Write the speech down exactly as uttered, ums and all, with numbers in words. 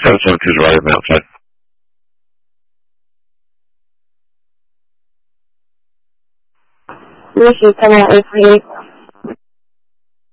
seven two is right outside. Rishi, come out eight three eight.